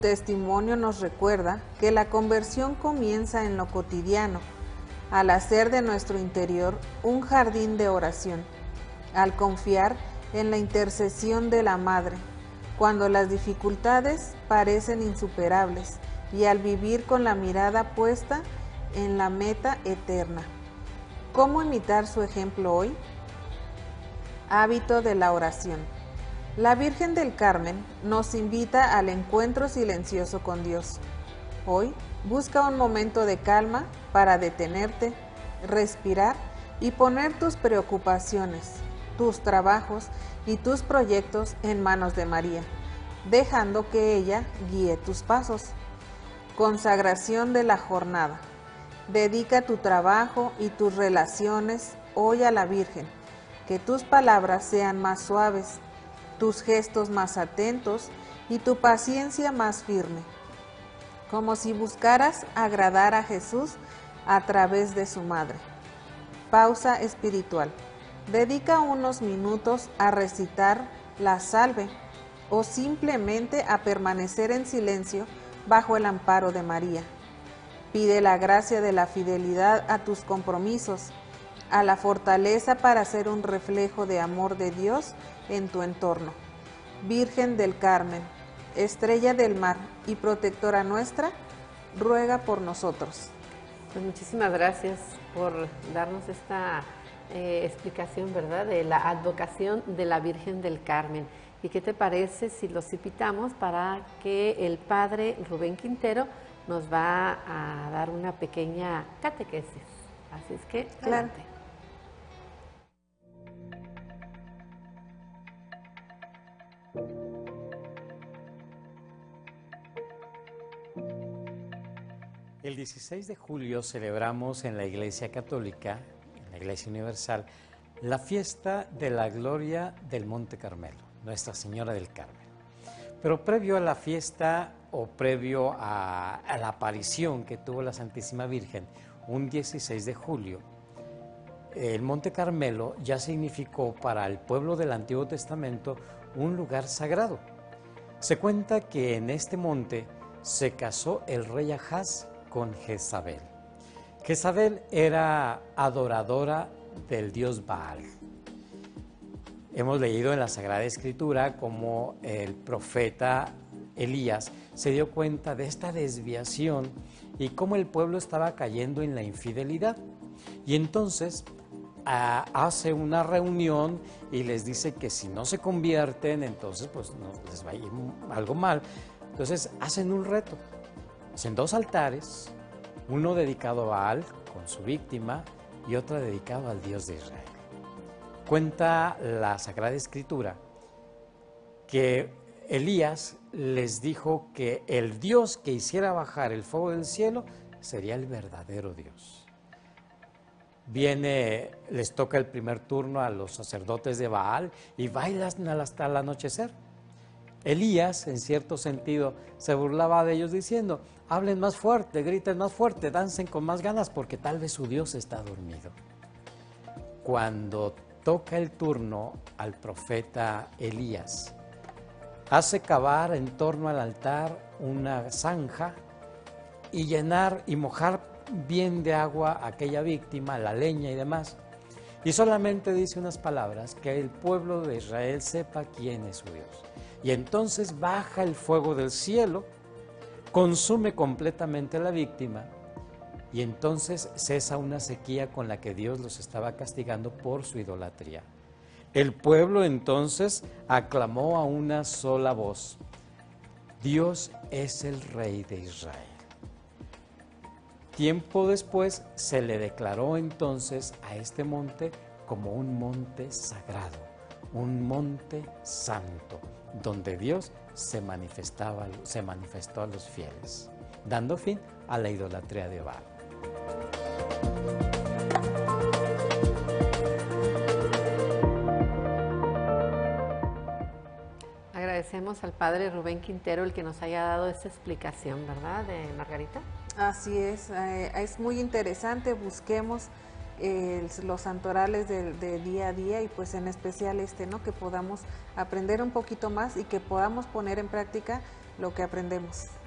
Testimonio nos recuerda que la conversión comienza en lo cotidiano, al hacer de nuestro interior un jardín de oración, al confiar en la intercesión de la Madre, cuando las dificultades parecen insuperables y al vivir con la mirada puesta en la meta eterna. ¿Cómo imitar su ejemplo hoy? Hábito de la oración. La Virgen del Carmen nos invita al encuentro silencioso con Dios. Hoy, busca un momento de calma para detenerte, respirar y poner tus preocupaciones, tus trabajos y tus proyectos en manos de María, dejando que ella guíe tus pasos. Consagración de la jornada. Dedica tu trabajo y tus relaciones hoy a la Virgen. Que tus palabras sean más suaves, tus gestos más atentos y tu paciencia más firme, como si buscaras agradar a Jesús a través de su madre. Pausa espiritual. Dedica unos minutos a recitar la salve o simplemente a permanecer en silencio bajo el amparo de María. Pide la gracia de la fidelidad a tus compromisos, a la fortaleza para ser un reflejo de amor de Dios en tu entorno. Virgen del Carmen, estrella del mar y protectora nuestra, ruega por nosotros. Pues muchísimas gracias por darnos esta explicación, ¿verdad?, de la advocación de la Virgen del Carmen. ¿Y qué te parece si los invitamos para que el padre Rubén Quintero nos va a dar una pequeña catequesis? Así es que, adelante. Claro. El 16 de julio celebramos en la Iglesia Católica, en la Iglesia Universal, la fiesta de la gloria del Monte Carmelo, Nuestra Señora del Carmen. Pero previo a la fiesta o previo a la aparición que tuvo la Santísima Virgen, un 16 de julio, el Monte Carmelo ya significó para el pueblo del Antiguo Testamento un lugar sagrado. Se cuenta que en este monte se casó el rey Ahaz con Jezabel. Jezabel era adoradora del dios Baal. Hemos leído en la Sagrada Escritura cómo el profeta Elías se dio cuenta de esta desviación y cómo el pueblo estaba cayendo en la infidelidad. Y entonces hace una reunión y les dice que si no se convierten, entonces pues no, les va a ir algo mal. Entonces hacen un reto. Hacen dos altares, uno dedicado a Baal con su víctima y otro dedicado al Dios de Israel. Cuenta la Sagrada Escritura que Elías les dijo que el Dios que hiciera bajar el fuego del cielo sería el verdadero Dios. Les toca el primer turno a los sacerdotes de Baal y bailan hasta el anochecer. Elías, en cierto sentido, se burlaba de ellos diciendo: hablen más fuerte, griten más fuerte, dancen con más ganas porque tal vez su Dios está dormido. Cuando toca el turno al profeta Elías, hace cavar en torno al altar una zanja y llenar y mojar bien de agua a aquella víctima, la leña y demás. Y solamente dice unas palabras: que el pueblo de Israel sepa quién es su Dios. Y entonces baja el fuego del cielo, consume completamente a la víctima y entonces cesa una sequía con la que Dios los estaba castigando por su idolatría. El pueblo entonces aclamó a una sola voz: Dios es el Rey de Israel. Tiempo después se le declaró entonces a este monte como un monte sagrado, un monte santo, donde Dios se manifestó a los fieles, dando fin a la idolatría de Baal. Agradecemos al padre Rubén Quintero el que nos haya dado esta explicación, ¿verdad, Margarita? Así es muy interesante. Busquemos los santorales de día a día y pues en especial ¿no? Que podamos aprender un poquito más y que podamos poner en práctica lo que aprendemos.